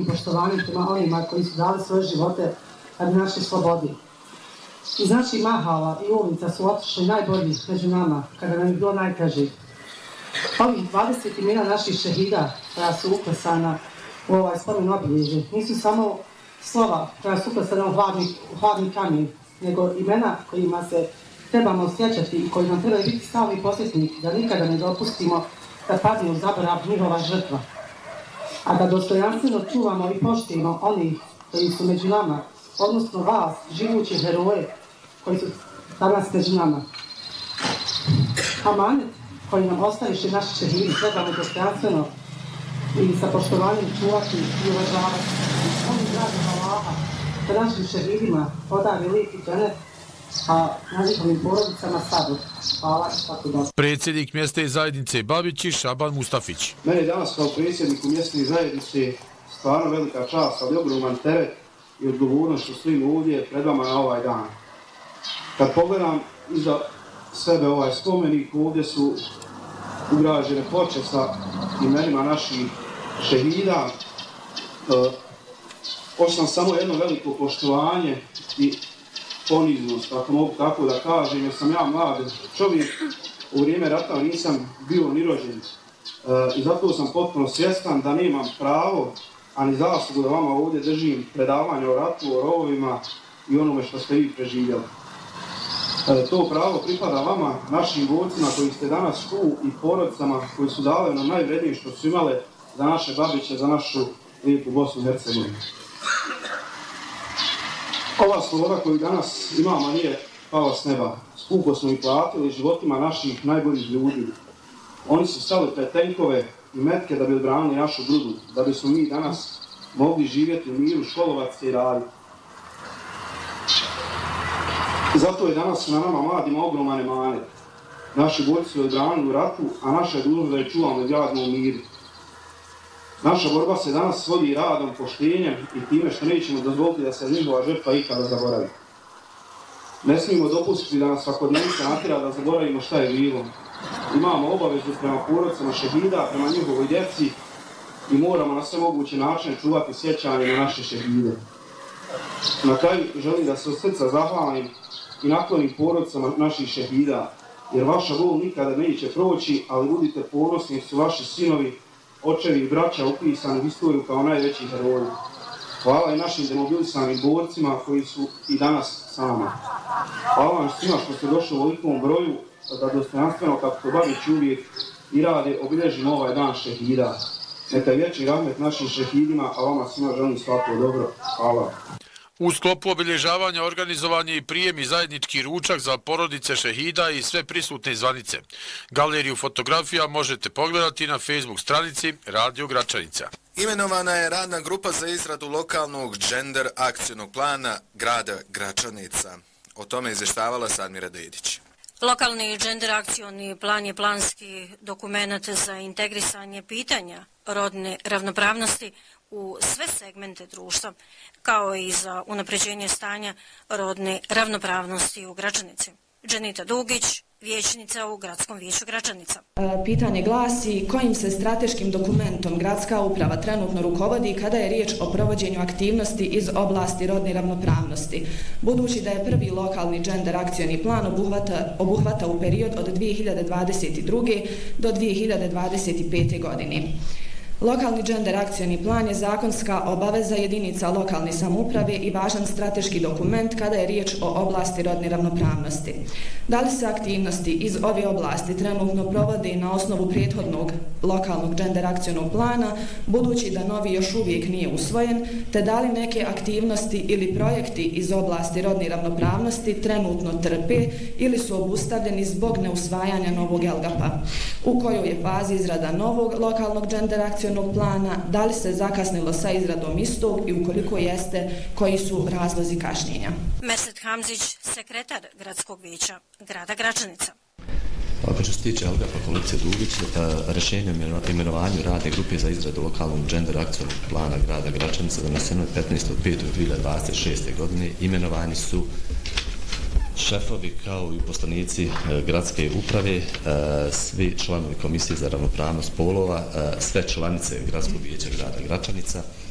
poštovanjem prema onima koji su dali svoje živote radi naše slobodi. Iz naših mahala i ulica su otišli najbolji među nama, kada nam je bilo najteže. Ovih 20 imena naših šehida koja su uklesana u ovaj spomen obilježje nisu samo slova koja su uklesana u hladni kamen, nego imena kojima se trebamo osjećati i koji nam trebaju biti stalni posjetnik da nikada ne dopustimo da padne u zaborav njihova žrtva. A da dostojanstveno čuvamo i poštujemo onih koji su među nama, odnosno vas, živuće heroje koji su danas među nama. Amanet koji nam ostaviše naši šehidi trebamo dostojanstveno i sa poštovanjem čuvati i uvažavati. Oni dragim Allaha da našim šehidima podavi lijep i dženet, a na njihovim porodicama sabor. Hvala i svaki dan. Predsjednik mjesne zajednice Babići Šaban Mustafić. Mene danas kao predsjedniku mjesne zajednice stvarno velika čast, ali ogroman teret i odgovornost što stojim ovdje pred vama na ovaj dan. Kad pogledam iza sebe ovaj spomenik, ovdje su ugrađene ploče sa imenima naših šehida. Osjećam samo jedno veliko poštovanje i poniznost, ako mogu tako da kažem, jer sam ja mlad čovjek, u vrijeme rata nisam bio ni rođen. I zato sam potpuno svjestan da nemam pravo, ani zaslugu da vama ovdje držim predavanje o ratu, o rovovima i onome što ste vi preživjeli. To pravo pripada vama, našim borcima koji ste danas tu i porodicama koji su dali nam najvrednije što su imale za naše babiće, za našu lijepu Bosnu i Hercegovinu. Ova sloboda koju danas imamo nije pala s neba. Skupo smo i platili životima naših najboljih ljudi. Oni su stali pred tenkove i metke da bi odbranili našu grudu, da bi smo mi danas mogli živjeti u miru, školovati se i raditi. Zato je danas na nama mladima ogroman emanet. Naši borci su odbranili u ratu, a naša je dužnost da je čuvamo i gradimo u miru. Naša borba se danas vodi radom, poštenjem i time što nećemo dozvoliti da se njihova žrtva ikada zaboravi. Ne smijemo dopustiti da nas svakodnevnica natjera da zaboravimo šta je bilo. Imamo obavezu prema porodicama šehida, prema njihovoj djeci i moramo na sve moguće načine čuvati sjećanje na naše šehide. Na kraju želim da se od srca zahvalim i naklonim porodicama naših šehida, jer vaša bol nikada neće proći, ali budite ponosni su vaši sinovi, očevi i braća upisani u istoriju kao najveći heroji. Hvala i našim demobilisanim borcima koji su i danas s nama. Hvala vam svima što ste došli u velikom broju, da dostojanstveno, kako to Babić uvijek i rade, obilježimo ovaj dan šehida. Neka je vječni rahmet našim šehidima, a vama svima želim svako dobro. Hvala. U sklopu obilježavanja organizovan je i prijem i zajednički ručak za porodice šehida i sve prisutne zvanice. Galeriju fotografija možete pogledati na Facebook stranici Radio Gračanica. Imenovana je radna grupa za izradu lokalnog gender akcijnog plana grada Gračanica. O tome izvještavala Sadmira Dedić. Lokalni gender akcijni plan je planski dokument za integrisanje pitanja rodne ravnopravnosti u sve segmente društva, kao i za unapređenje stanja rodne ravnopravnosti u Gračanici. Dženita Dugić, vijećnica u Gradskom vijeću Gračanica. Pitanje glasi kojim se strateškim dokumentom gradska uprava trenutno rukovodi kada je riječ o provođenju aktivnosti iz oblasti rodne ravnopravnosti, budući da je prvi lokalni gender akcijni plan obuhvata u period od 2022. do 2025. godine. Lokalni gender akcijni plan je zakonska obaveza jedinica lokalne samouprave i važan strateški dokument kada je riječ o oblasti rodne ravnopravnosti. Da li se aktivnosti iz ove oblasti trenutno provode na osnovu prethodnog lokalnog gender akcijnog plana, budući da novi još uvijek nije usvojen, te da li neke aktivnosti ili projekti iz oblasti rodne ravnopravnosti trenutno trpe ili su obustavljeni zbog neusvajanja novog LGP-a, u kojoj je fazi izrada novog lokalnog gender akcijnog plana, da li se zakasnilo sa izradom istog i ukoliko jeste, koji su razlozi kašnjenja. Mesut Hamzić, sekretar Gradskog vijeća grada Gračanica. Što se tiče LGP-a kolegice Dugić, rješenjem o imenovanju radne grupe za izradu lokalnog gender akcijnog plana grada Gračanica doneseno je 15.5.2026. godine. Imenovani su šefovi kao i uposlenici gradske uprave, svi članovi komisije za ravnopravnost polova, sve članice Gradskog vijeća grada Gračanica,